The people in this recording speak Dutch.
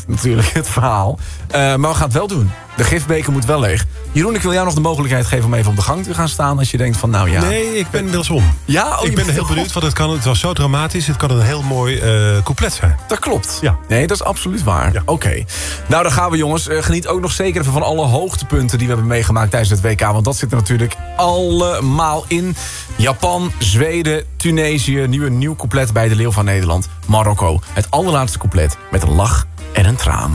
natuurlijk, het verhaal. Maar we gaan het wel doen. De gifbeker moet wel leeg. Jeroen, ik wil jou nog de mogelijkheid geven om even op de gang te gaan staan... als je denkt van, nou ja... Nee, ik ben inmiddels om. Ja? Ik ben heel benieuwd, want het was zo dramatisch. Het kan een heel mooi couplet zijn. Dat klopt. Ja. Nee, dat is absoluut waar. Ja. Oké. Nou, dan gaan we, jongens. Geniet ook nog zeker even van alle hoogtepunten... die we hebben meegemaakt tijdens het WK. Want dat zit er natuurlijk allemaal in. Japan, Zweden, Tunesië... nu een nieuw couplet bij de Leeuw van Nederland. Marokko. Het allerlaatste couplet met een lach en een traan.